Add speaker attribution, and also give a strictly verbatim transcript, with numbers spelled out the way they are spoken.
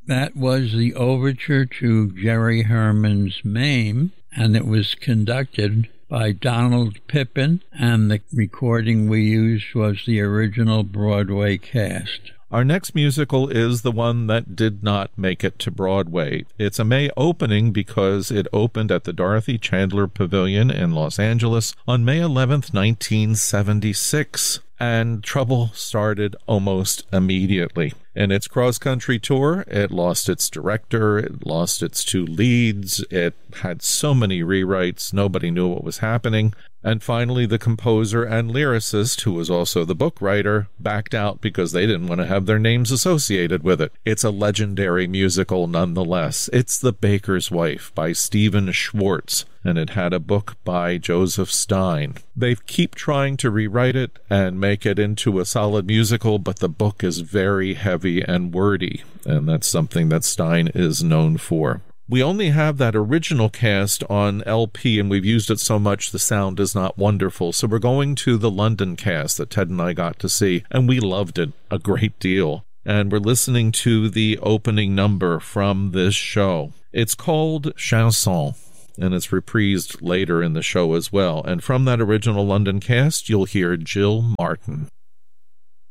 Speaker 1: That was the overture to Jerry Herman's Mame, and it was conducted by Donald Pippin, and the recording we used was the original Broadway cast.
Speaker 2: Our next musical is the one that did not make it to Broadway. It's a May opening because it opened at the Dorothy Chandler Pavilion in Los Angeles on May eleventh, nineteen seventy-six. And trouble started almost immediately. In its cross-country tour, it lost its director, it lost its two leads, it had so many rewrites, nobody knew what was happening. And finally, the composer and lyricist, who was also the book writer, backed out because they didn't want to have their names associated with it. It's a legendary musical nonetheless. It's The Baker's Wife by Stephen Schwartz, and it had a book by Joseph Stein. They keep trying to rewrite it and make it into a solid musical, but the book is very heavy and wordy, and that's something that Stein is known for. We only have that original cast on L P, and we've used it so much the sound is not wonderful. So we're going to the London cast that Ted and I got to see, and we loved it a great deal. And we're listening to the opening number from this show. It's called Chanson, and it's reprised later in the show as well. And from that original London cast, you'll hear Jill Martin.